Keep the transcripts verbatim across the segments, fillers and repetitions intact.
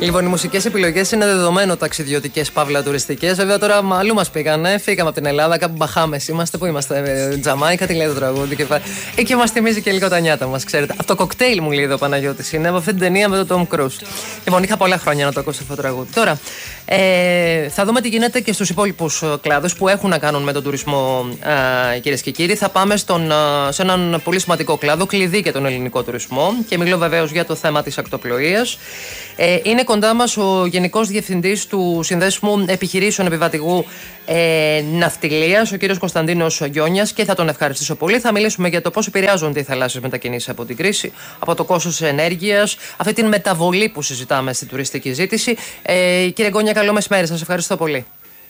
Λοιπόν, οι μουσικές επιλογές είναι δεδομένο ταξιδιωτικές παύλα τουριστικές. Βέβαια, τώρα αλλού μας πήγανε. Φύγαμε από την Ελλάδα, κάπου Μπαχάμες είμαστε. Πού είμαστε, Τζαμάικα, τι λέει το τραγούδι. Και, ε, και μας θυμίζει και λίγο τα νιάτα μας, ξέρετε. Αυτό το κοκτέιλ μου λέει εδώ ο Παναγιώτης είναι από αυτή την ταινία με τον Tom Cruise. Λοιπόν, είχα πολλά χρόνια να το ακούσω αυτό το τραγούδι. Τώρα, ε, θα δούμε τι γίνεται και στους υπόλοιπους κλάδους που έχουν να κάνουν με τον τουρισμό, κυρίες και κύριοι. Θα πάμε στον, σε έναν πολύ σημαντικό κλάδο, κλειδί για τον ελληνικό τουρισμό. Και μιλώ βεβαίως για το θέμα της ακτοπλοείας. Ε, είναι κοντά μας ο Γενικός Διευθυντής του Συνδέσμου Επιχειρήσεων Επιβατηγού ε, Ναυτιλίας, ο κύριος Κωνσταντίνος Γιόνιας, και θα τον ευχαριστήσω πολύ. Θα μιλήσουμε για το πώς επηρεάζονται οι θαλάσσιες μετακινήσεις από την κρίση, από το κόστος της ενέργειας, αυτή την μεταβολή που συζητάμε στην τουριστική ζήτηση. Ε, κύριε Γκόνια, καλό μεσημέρι. Σας ευχαριστώ πολύ.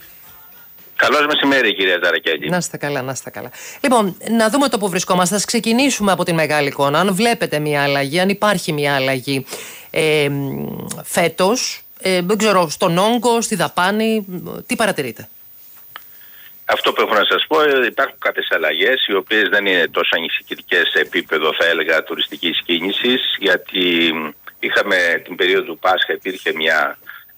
Καλώς μεσημέρι, κυρία Ταρακιάκη. Να είστε καλά, να είστε καλά. Λοιπόν, να δούμε το που βρισκόμαστε. Ας ξεκινήσουμε από την μεγάλη εικόνα. Αν βλέπετε μια αλλαγή, αν υπάρχει μια αλλαγή ε, φέτος, ε, δεν ξέρω, στον όγκο, στη δαπάνη, τι παρατηρείτε? Αυτό που έχω να σας πω, υπάρχουν κάποιες αλλαγές οι οποίες δεν είναι τόσο ανησυχητικές σε επίπεδο, θα έλεγα, τουριστικής κίνησης, γιατί είχαμε την περίοδο του Πάσχα, υπήρχε μια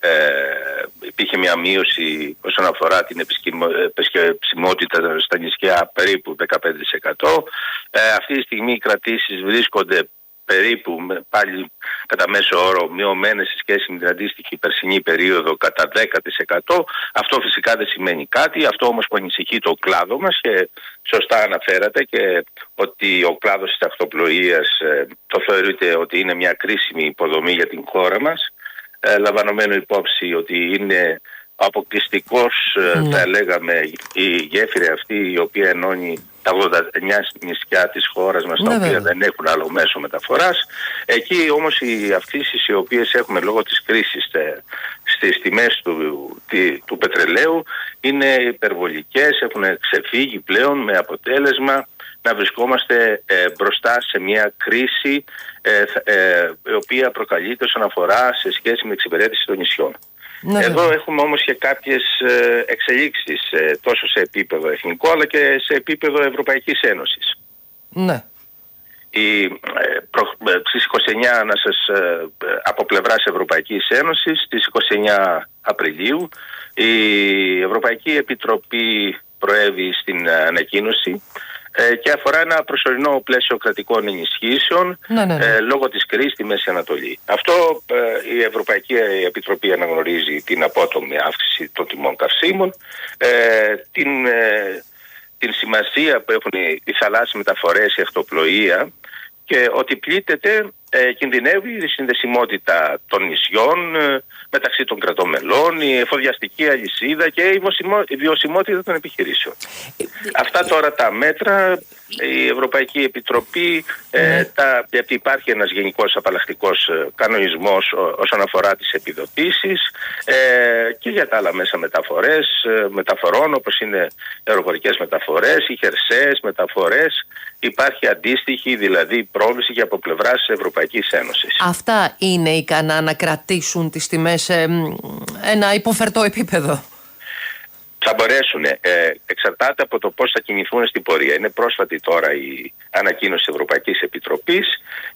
Ε, υπήρχε μια μείωση όσον αφορά την επισκεψιμότητα στα νησιά περίπου δεκαπέντε τοις εκατό. Ε, αυτή τη στιγμή οι κρατήσεις βρίσκονται περίπου πάλι κατά μέσο όρο μειωμένες σε σχέση με την αντίστοιχη περσινή περίοδο κατά δέκα τοις εκατό. Αυτό φυσικά δεν σημαίνει κάτι. Αυτό όμως που ανησυχεί το κλάδο μας, και σωστά αναφέρατε και ότι ο κλάδος της ακτοπλοείας ε, το θεωρείται ότι είναι μια κρίσιμη υποδομή για την χώρα μας, Ε, λαμβανομένου υπόψη ότι είναι αποκλειστικός, mm. θα λέγαμε, η γέφυρα αυτή η οποία ενώνει τα ογδόντα εννιά νησιά της χώρας μας, mm. τα οποία δεν έχουν άλλο μέσο μεταφοράς. Εκεί όμως οι αυξήσεις οι οποίες έχουμε λόγω της κρίσης τε, στις τιμές του, τη, του πετρελαίου είναι υπερβολικές, έχουν ξεφύγει πλέον, με αποτέλεσμα να βρισκόμαστε ε, μπροστά σε μια κρίση ε, ε, η οποία προκαλείται όσον αφορά σε σχέση με εξυπηρέτηση των νησιών. Ναι, Εδώ ναι. έχουμε όμως και κάποιες ε, εξελίξεις ε, τόσο σε επίπεδο εθνικό αλλά και σε επίπεδο Ευρωπαϊκής Ένωσης. Ναι. Η, ε, προ, ε, στις είκοσι εννιά να σας, ε, από πλευράς Ευρωπαϊκής Ένωσης, στις είκοσι εννιά Απριλίου η Ευρωπαϊκή Επιτροπή προέβη στην ανακοίνωση και αφορά ένα προσωρινό πλαίσιο κρατικών ενισχύσεων ναι, ναι, ναι. Ε, λόγω της κρίσης στη Μέση Ανατολή. Αυτό ε, η Ευρωπαϊκή Επιτροπή αναγνωρίζει την απότομη αύξηση των τιμών καυσίμων, ε, την, ε, την σημασία που έχουν οι, οι θαλάσσιες μεταφορές, η ακτοπλοεία, και ότι πλήττεται, ε, κινδυνεύει η συνδεσιμότητα των νησιών ε, μεταξύ των κρατών μελών, η εφοδιαστική αλυσίδα και η, βιωσιμο, η βιωσιμότητα των επιχειρήσεων. Αυτά τώρα τα μέτρα η Ευρωπαϊκή Επιτροπή, ε, τα, γιατί υπάρχει ένας γενικός απαλλακτικός κανονισμός όσον αφορά τις επιδοτήσεις ε, και για τα άλλα μέσα μεταφορές, ε, μεταφορών όπως είναι αεροπορικές μεταφορές, οι χερσαίες μεταφορές. Υπάρχει αντίστοιχη δηλαδή πρόβληση και από πλευράς της Ευρωπαϊκής Ένωσης. Αυτά είναι ικανά να κρατήσουν τις τιμές σε ένα υποφερτό επίπεδο? Θα μπορέσουν. Ε, εξαρτάται από το πώς θα κινηθούν στην πορεία. Είναι πρόσφατη τώρα η ανακοίνωση της Ευρωπαϊκής Επιτροπής.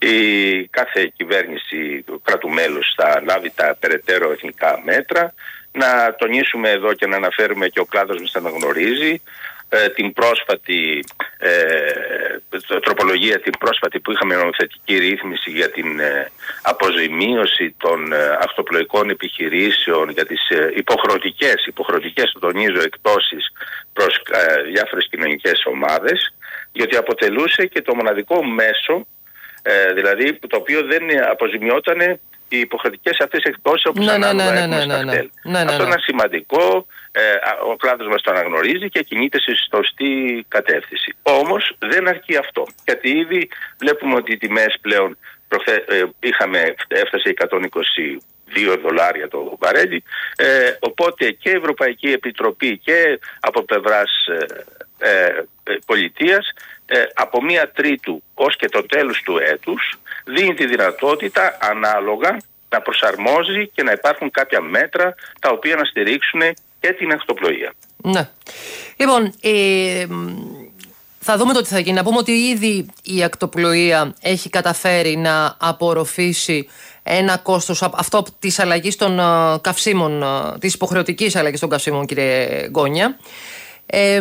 Η κάθε κυβέρνηση του κράτου μέλους θα λάβει τα περαιτέρω εθνικά μέτρα. Να τονίσουμε εδώ και να αναφέρουμε, και ο κλάδος μας αναγνωρίζει, ε, την πρόσφατη ε, τροπολογία, την πρόσφατη που είχαμε νομοθετική ρύθμιση για την ε, αποζημίωση των ε, ακτοπλοϊκών επιχειρήσεων για τις ε, υποχρεωτικές, υποχρεωτικές το τονίζω, εκπτώσεις προς ε, διάφορες κοινωνικές ομάδες, γιατί αποτελούσε και το μοναδικό μέσο, ε, δηλαδή το οποίο δεν αποζημιότανε οι υποχρεωτικές αυτές εκπτώσεις όπως ναι, ανάλογα ναι, ναι, έχουμε ναι, στα ναι, κτέλ. ναι, ναι, Αυτό ναι. είναι σημαντικό, ε, ο κλάδος μας το αναγνωρίζει και κινείται σε σωστή κατεύθυνση. Όμως δεν αρκεί αυτό, γιατί ήδη βλέπουμε ότι οι τιμές πλέον προχθέ, ε, είχαμε, έφτασε εκατόν είκοσι δύο δολάρια το βαρέλι, ε, οπότε και η Ευρωπαϊκή Επιτροπή και από πλευράς ε, ε, πολιτείας ε, από μία τρίτου ως και το τέλος του έτους δίνει τη δυνατότητα ανάλογα να προσαρμόζει και να υπάρχουν κάποια μέτρα τα οποία να στηρίξουν και την ακτοπλοεία. Ναι. Λοιπόν, ε, θα δούμε το τι θα γίνει. Να πούμε ότι ήδη η ακτοπλοεία έχει καταφέρει να απορροφήσει ένα κόστος, αυτό της αλλαγής των καυσίμων, της υποχρεωτικής αλλαγής των καυσίμων, κύριε Γκόνια. Ε,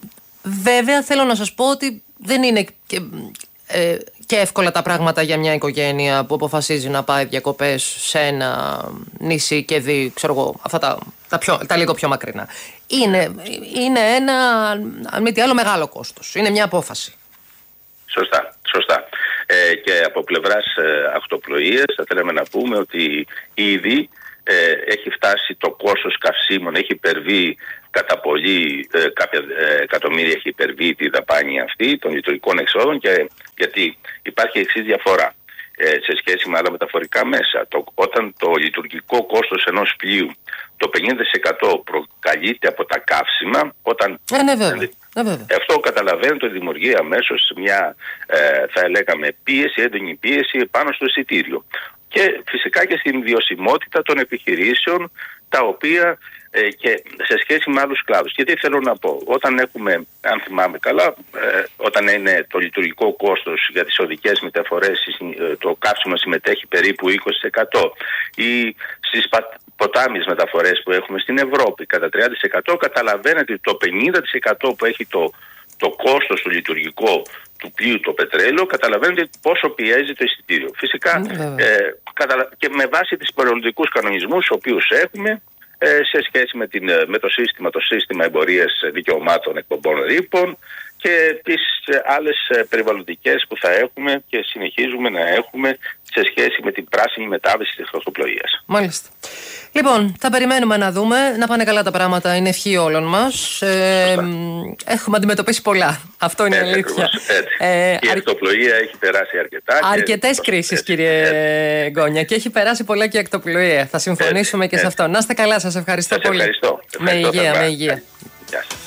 βέβαια θέλω να σας πω ότι δεν είναι και, ε, και εύκολα τα πράγματα για μια οικογένεια που αποφασίζει να πάει διακοπές σε ένα νησί και δει, ξέρω εγώ, αυτά τα, τα, πιο, τα λίγο πιο μακρινά. Είναι, είναι ένα, αν μη τι άλλο, μεγάλο κόστος. Είναι μια απόφαση. Σωστά, σωστά. Ε, και από πλευράς ε, ακτοπλοείας θα θέλαμε να πούμε ότι ήδη ε, έχει φτάσει το κόστος καυσίμων, έχει υπερβεί κατά πολύ, ε, κάποια ε, εκατομμύρια έχει υπερβεί τη δαπάνη αυτή των λειτουργικών εξόδων, και γιατί υπάρχει εξής διαφορά ε, σε σχέση με άλλα μεταφορικά μέσα. Το, όταν το λειτουργικό κόστος ενός πλοίου το πενήντα τοις εκατό προκαλείται από τα καύσιμα, όταν ε, ναι, βέβαια. Ε, βέβαια. Αυτό καταλαβαίνετε ότι δημιουργεί αμέσως μια, ε, θα έλεγαμε, πίεση, έντονη πίεση πάνω στο εισιτήριο. Και φυσικά και στην βιωσιμότητα των επιχειρήσεων, τα οποία ε, και σε σχέση με άλλους κλάδους. Και τι θέλω να πω, όταν έχουμε, αν θυμάμαι καλά, ε, όταν είναι το λειτουργικό κόστος για τις οδικές μεταφορές, ε, το καύσιμο συμμετέχει περίπου είκοσι τοις εκατό, ή στις ποτάμιες μεταφορές που έχουμε στην Ευρώπη κατά τριάντα τοις εκατό, καταλαβαίνετε ότι το πενήντα τοις εκατό που έχει το, το κόστος του λειτουργικό του πλοίου, το πετρέλαιο, καταλαβαίνετε πόσο πιέζει το εισιτήριο. Φυσικά mm. ε, καταλα... και με βάση τις περιβαλλοντικούς κανονισμούς τους οποίους έχουμε ε, σε σχέση με, την, με το σύστημα, το σύστημα εμπορίας δικαιωμάτων εκπομπών ρήπων και τις άλλες περιβαλλοντικές που θα έχουμε και συνεχίζουμε να έχουμε σε σχέση με την πράσινη μετάβαση της ακτοπλοείας. Μάλιστα. Λοιπόν, θα περιμένουμε να δούμε, να πάνε καλά τα πράγματα, είναι ευχή όλων μας. Ε, έχουμε αντιμετωπίσει πολλά, αυτό είναι έτσι, αλήθεια. Ε, η ακτοπλοεία αρ... έχει περάσει αρκετά. Αρκετές και... κρίσεις, κύριε έτσι. Γκόνια, και έχει περάσει πολλά και η ακτοπλοεία. Θα συμφωνήσουμε έτσι, και έτσι. σε αυτό. Να είστε καλά, σας ευχαριστώ σας πολύ. Ευχαριστώ. Με ευχαριστώ υγεία, με υγεία. Γεια σας.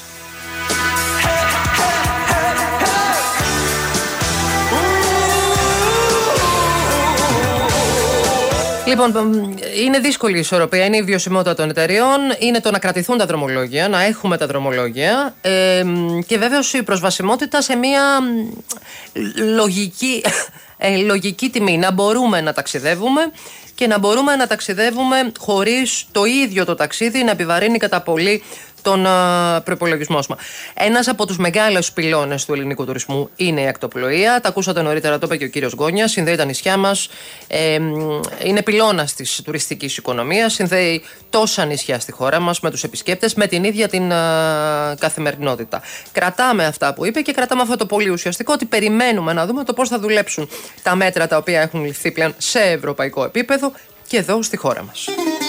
Λοιπόν, είναι δύσκολη η ισορροπία, είναι η βιωσιμότητα των εταιρεών, είναι το να κρατηθούν τα δρομολόγια, να έχουμε τα δρομολόγια ε, και βέβαιως η προσβασιμότητα σε μια λογική, ε, λογική τιμή. Να μπορούμε να ταξιδεύουμε και να μπορούμε να ταξιδεύουμε χωρίς το ίδιο το ταξίδι να επιβαρύνει κατά πολύ τον uh, προπολογισμό μας. Ένας από τους μεγάλους πυλώνες του ελληνικού τουρισμού είναι η ακτοπλοεία. Τα ακούσατε νωρίτερα, το είπε και ο κύριος Γκόνιας. Συνδέει τα νησιά μας. Ε, είναι πυλώνας της τουριστικής οικονομίας. Συνδέει τόσα νησιά στη χώρα μας με τους επισκέπτες, με την ίδια την uh, καθημερινότητα. Κρατάμε αυτά που είπε και κρατάμε αυτό το πολύ ουσιαστικό, ότι περιμένουμε να δούμε το πώς θα δουλέψουν τα μέτρα τα οποία έχουν ληφθεί πλέον σε ευρωπαϊκό επίπεδο και εδώ στη χώρα μας.